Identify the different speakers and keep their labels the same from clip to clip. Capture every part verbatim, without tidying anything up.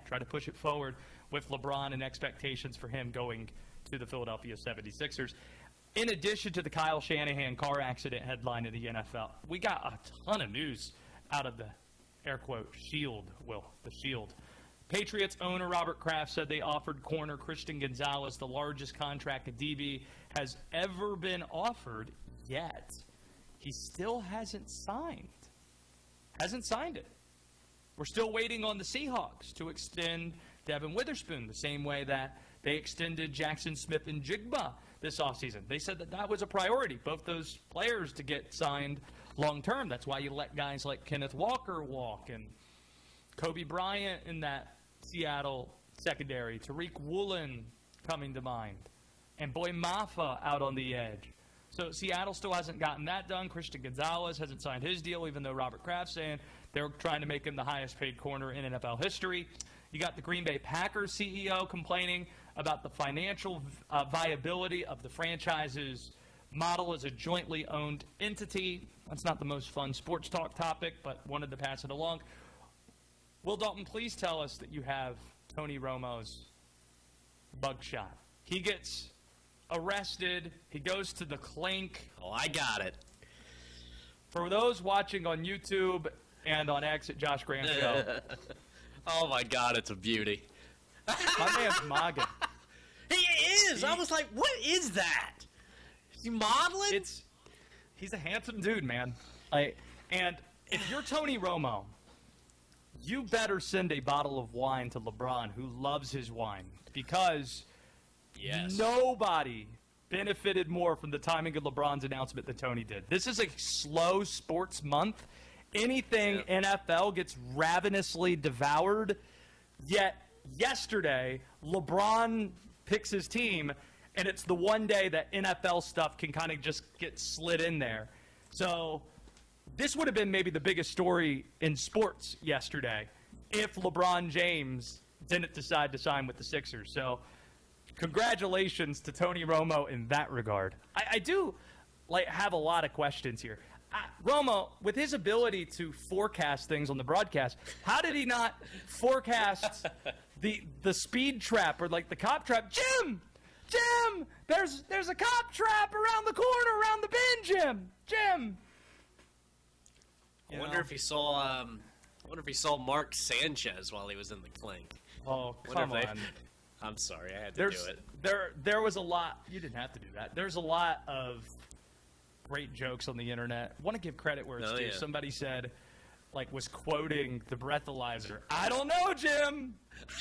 Speaker 1: try to push it forward with LeBron and expectations for him going to the Philadelphia seventy-sixers. In addition to the Kyle Shanahan car accident headline in the N F L, we got a ton of news out of the, air quote, shield, Will, the shield. Patriots owner Robert Kraft said they offered corner Christian Gonzalez the largest contract a D B has ever been offered, yet he still hasn't signed. Hasn't signed it. We're still waiting on the Seahawks to extend Devin Witherspoon the same way that they extended Jackson Smith and Jigba this offseason. They said that that was a priority, both those players to get signed long-term. That's why you let guys like Kenneth Walker walk and Kobe Bryant in that Seattle secondary, Tariq Woolen coming to mind, and Boy Mafa out on the edge. So Seattle still hasn't gotten that done. Christian Gonzalez hasn't signed his deal, even though Robert Kraft's saying they're trying to make him the highest-paid corner in N F L history. You got the Green Bay Packers C E O complaining about the financial uh, viability of the franchise's model as a jointly owned entity. That's not the most fun sports talk topic, but wanted to pass it along. Will Dalton, please tell us that you have Tony Romo's mugshot. He gets arrested. He goes to the clink.
Speaker 2: Oh, I got it.
Speaker 1: For those watching on YouTube and on X at Josh Graham Show.
Speaker 2: Oh, my God, it's a beauty.
Speaker 1: My man's mogging.
Speaker 2: He is. He, I was like, what is that? Is he modeling?
Speaker 1: It's, he's a handsome dude, man. I, and if you're Tony Romo, you better send a bottle of wine to LeBron, who loves his wine, because yes. nobody benefited more from the timing of LeBron's announcement than Tony did. This is a slow sports month. Anything yeah. N F L gets ravenously devoured, yet yesterday LeBron picks his team, and it's the one day that N F L stuff can kind of just get slid in there. So this would have been maybe the biggest story in sports yesterday if LeBron James didn't decide to sign with the Sixers. So congratulations to Tony Romo in that regard. I, I do like have a lot of questions here. I, Romo, with his ability to forecast things on the broadcast, how did he not forecast the the speed trap or like the cop trap? Jim, Jim, there's there's a cop trap around the corner, around the bend, Jim, Jim.
Speaker 2: I wonder know? if he saw. Um, I wonder if he saw Mark Sanchez while he was in the clink.
Speaker 1: Oh, come on.
Speaker 2: I'm sorry, I had to
Speaker 1: There's,
Speaker 2: do it.
Speaker 1: There, there was a lot. You didn't have to do that. There's a lot of great jokes on the internet. I want to give credit where it's
Speaker 2: oh,
Speaker 1: due.
Speaker 2: Yeah.
Speaker 1: Somebody said, like, was quoting the breathalyzer. I don't know, Jim.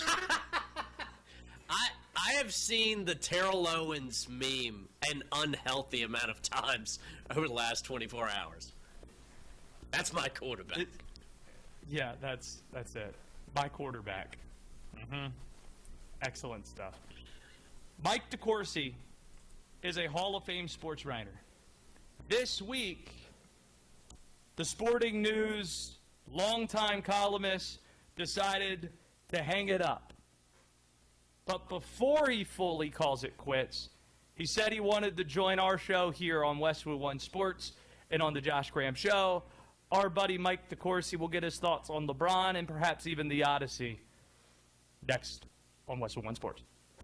Speaker 2: I I have seen the Terrell Owens meme an unhealthy amount of times over the last twenty-four hours. That's my quarterback.
Speaker 1: It, yeah, that's that's it. My quarterback. Mm-hmm. Excellent stuff. Mike DeCourcy is a Hall of Fame sports writer. This week, the Sporting News longtime columnist decided to hang it up. But before he fully calls it quits, he said he wanted to join our show here on Westwood One Sports and on the Josh Graham Show. Our buddy Mike DeCourcy will get his thoughts on LeBron and perhaps even the Odyssey next on Westwood One Sports.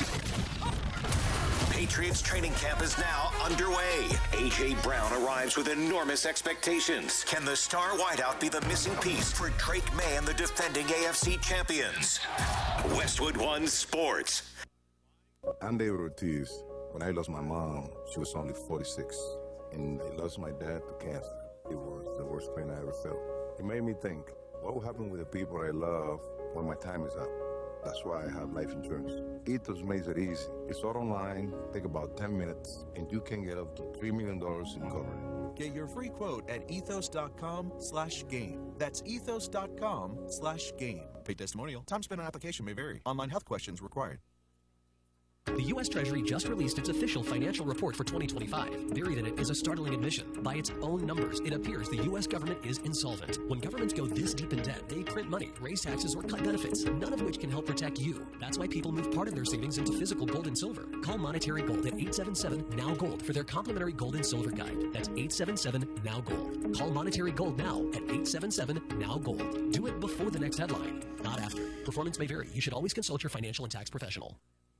Speaker 3: Patriots training camp is now underway. A J. Brown arrives with enormous expectations. Can the star wideout be the missing piece for Drake May and the defending A F C champions? Westwood One Sports.
Speaker 4: I'm David Ortiz. When I lost my mom, she was only forty-six. And I lost my dad to cancer. It was the worst pain I ever felt. It made me think, what will happen with the people I love when my time is up? That's why I have life insurance. Ethos makes it easy. It's all online, take about ten minutes, and you can get up to three million dollars in cover.
Speaker 5: Get your free quote at ethos.com slash game. That's ethos.com slash game. Paid testimonial. Time spent on application may vary. Online health questions required.
Speaker 6: The U S Treasury just released its official financial report for twenty twenty-five. Buried in it is a startling admission. By its own numbers, it appears the U S government is insolvent. When governments go this deep in debt, they print money, raise taxes, or cut benefits, none of which can help protect you. That's why people move part of their savings into physical gold and silver. Call Monetary Gold at eight seven seven, N O W, GOLD for their complimentary gold and silver guide. That's eight seven seven, N O W, GOLD. Call Monetary Gold now at eight seven seven, N O W, GOLD. Do it before the next headline, not after. Performance may vary. You should always consult your financial and tax professional.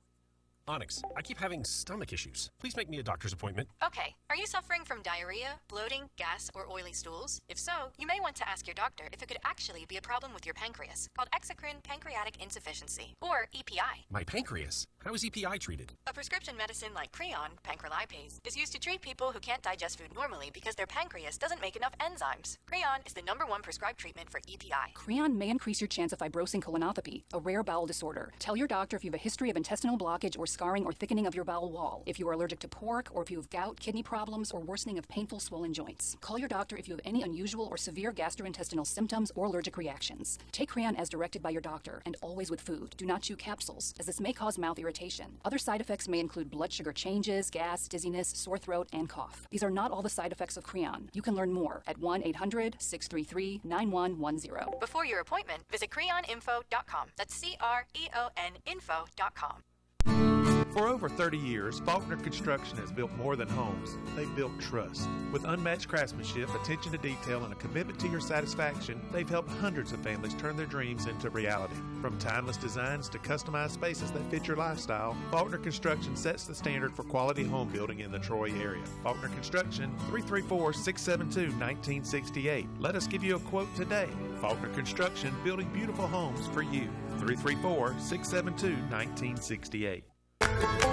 Speaker 7: Onyx, I keep having stomach issues. Please make me a doctor's appointment.
Speaker 8: Okay, are you suffering from diarrhea, bloating, gas, or oily stools? If so, you may want to ask your doctor if it could actually be a problem with your pancreas, called exocrine pancreatic insufficiency, or E P I.
Speaker 7: My pancreas? How is E P I treated?
Speaker 8: A prescription medicine like Creon, pancrelipase, is used to treat people who can't digest food normally because their pancreas doesn't make enough enzymes. Creon is the number one prescribed treatment for E P I.
Speaker 9: Creon may increase your chance of fibrosing colonopathy, a rare bowel disorder. Tell your doctor if you have a history of intestinal blockage or scarring or thickening of your bowel wall, if you are allergic to pork, or if you have gout, kidney problems, or worsening of painful swollen joints. Call your doctor if you have any unusual or severe gastrointestinal symptoms or allergic reactions. Take Creon as directed by your doctor, and always with food. Do not chew capsules, as this may cause mouth irritation. Other side effects may include blood sugar changes, gas, dizziness, sore throat, and cough. These are not all the side effects of Creon. You can learn more at one eight hundred, six three three, nine one one zero.
Speaker 8: Before your appointment, visit creon info dot com. That's C R E O N info dot com.
Speaker 10: For over thirty years, Faulkner Construction has built more than homes. They've built trust. With unmatched craftsmanship, attention to detail, and a commitment to your satisfaction, they've helped hundreds of families turn their dreams into reality. From timeless designs to customized spaces that fit your lifestyle, Faulkner Construction sets the standard for quality home building in the Troy area. Faulkner Construction, three three four, six seven two, one nine six eight. Let us give you a quote today. Faulkner Construction, building beautiful homes for you. three three four, six seven two, one nine six eight.